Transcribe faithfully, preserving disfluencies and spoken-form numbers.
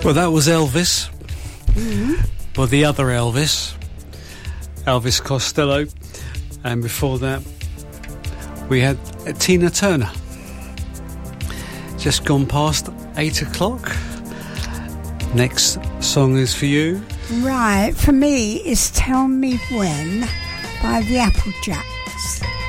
Well, that was Elvis. Mm-hmm. Well, the other Elvis, Elvis Costello. And before that, we had Tina Turner. Just gone past eight o'clock. Next song is for you. Right, for me, it's Tell Me When by the Applejacks.